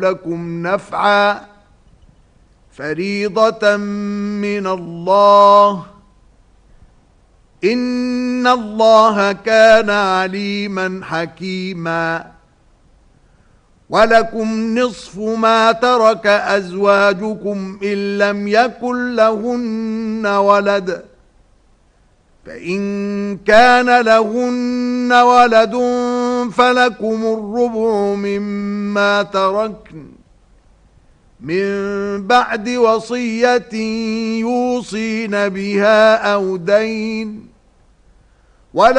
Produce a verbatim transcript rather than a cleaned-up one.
لكم نفعا فريضة من الله إن الله كان عليما حكيما ولكم نصف ما ترك أزواجكم إن لم يكن لهن ولد فإن كان لهن ولد فلكم الربع مما تركن من بعد وصية يوصين بها أو دين